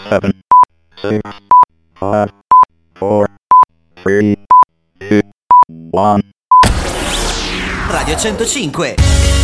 7, 6, 5, 4, 3, 2, 1. Radio 105.